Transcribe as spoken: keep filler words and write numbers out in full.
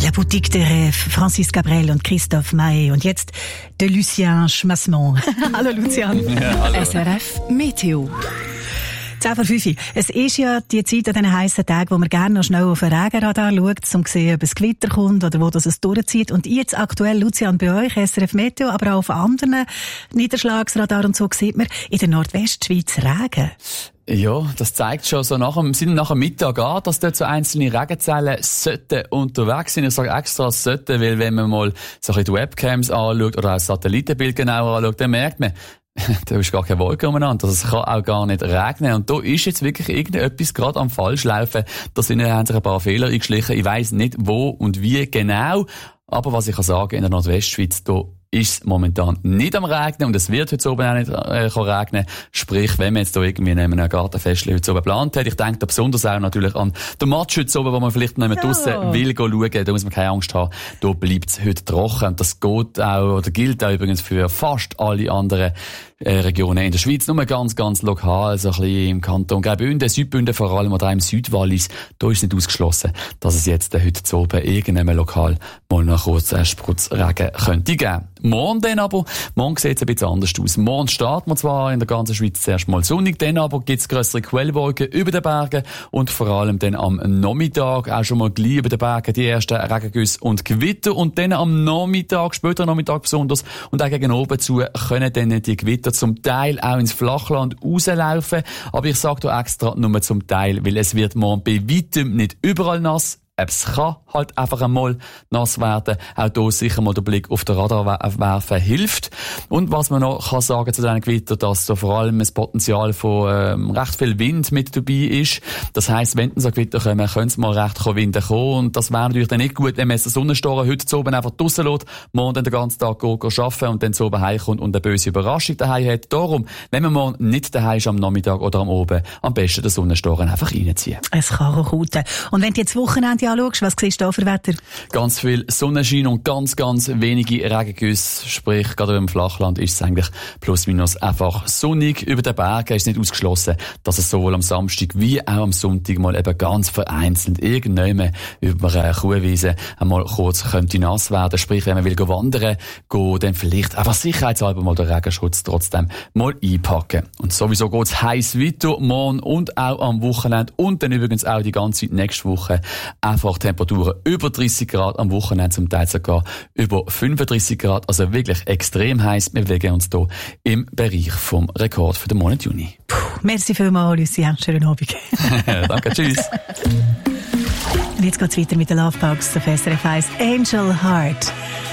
La Boutique de Rêve, Francis Cabrel und Christophe Maé. Und jetzt de Lucien Schmassmann. Hallo Lucian. Ja, hallo. S R F Meteo. zehn vor fünf. Es ist ja die Zeit an diesen heissen Tagen, wo man gerne noch schnell auf ein Regenradar schaut, um zu sehen, ob es Gewitter kommt oder wo das es durchzieht. Und jetzt aktuell, Lucian, bei euch, S R F Meteo, aber auch auf anderen Niederschlagsradar und so, sieht man in der Nordwestschweiz Regen. Ja, das zeigt schon so nach dem, sind nach dem Mittag an, dass dort so einzelne Regenzellen sollten unterwegs sind. Ich sage extra sollten, weil wenn man mal so ein bisschen die Webcams anschaut oder auch das Satellitenbild genauer anschaut, dann merkt man, da ist gar keine Wolke umeinander. Also es kann auch gar nicht regnen. Und da ist jetzt wirklich irgendetwas gerade am Falschlaufen. Da sind haben sich ein paar Fehler eingeschlichen. Ich weiss nicht, wo und wie genau. Aber was ich kann sagen, in der Nordwestschweiz, da ist es momentan nicht am Regnen und es wird heute oben auch nicht äh, regnen. Sprich, wenn man jetzt da irgendwie neben einem Gartenfestchen heute oben geplant hat, ich denke da besonders auch natürlich an den Matsch heute oben, wo man vielleicht noch jemand draussen Ja. will schauen, da muss man keine Angst haben, da bleibt es heute trocken. Und das geht auch, oder gilt auch übrigens für fast alle anderen äh, Regionen in der Schweiz, nur ganz, ganz lokal, so ein bisschen im Kanton Graubünden, Südbünden vor allem, oder auch im Südwallis, da ist nicht ausgeschlossen, dass es jetzt äh, heute oben irgendeinem Lokal mal noch kurz einen Spritzregen könnte geben. Morgen dann aber, morgen sieht es ein bisschen anders aus. Morgen starten wir zwar in der ganzen Schweiz zuerst mal sonnig, dann aber gibt es grössere Quellwolken über den Bergen und vor allem dann am Nachmittag auch schon mal gleich über den Bergen die ersten Regengüsse und Gewitter und dann am Nachmittag, später am Nachmittag besonders und auch gegen oben zu können dann die Gewitter zum Teil auch ins Flachland rauslaufen. Aber ich sage da extra nur zum Teil, weil es wird morgen bei weitem nicht überall nass. Es kann halt einfach einmal nass werden. Auch hier sicher mal der Blick auf den Radar werfen hilft. Und was man noch kann sagen zu diesen Gewittern, dass da vor allem das Potenzial von ähm, recht viel Wind mit dabei ist. Das heisst, wenn so Gewitter kommen, können es mal recht Winde kommen. Und das wäre natürlich dann nicht gut, wenn man jetzt den Sonnenstoren heute zu oben einfach draussen lässt, morgen dann den ganzen Tag go, go arbeiten und dann zu oben heimkommt und eine böse Überraschung daheim hat. Darum, wenn man mal nicht daheim ist am Nachmittag oder am Oben, am besten den Sonnenstoren einfach reinziehen. Es kann auch guten. Und wenn du jetzt Wochenende anschaust, was siehst du da für Wetter? Ganz viel Sonnenschein und ganz, ganz wenige Regengüsse. Sprich, gerade im Flachland ist es eigentlich plus minus einfach sonnig. Über den Bergen ist es nicht ausgeschlossen, dass es sowohl am Samstag wie auch am Sonntag mal eben ganz vereinzelt irgendjemand über eine Kuhwiese einmal kurz könnte nass werden. Sprich, wenn man will wandern, go, dann vielleicht einfach sicherheitshalber mal den Regenschutz trotzdem mal einpacken. Und sowieso geht's heiß weiter, morgen und auch am Wochenende und dann übrigens auch die ganze Zeit nächste Woche. Einfach Temperaturen über dreissig Grad, am Wochenende zum Teil sogar über fünfunddreissig Grad, also wirklich extrem heiß. Wir bewegen uns hier im Bereich vom Rekord für den Monat Juni. Puh, merci vielmals, Lucien. Schönen Abend. Danke, tschüss. Und jetzt geht's weiter mit der Lovebox auf S R F eins. Angel Heart.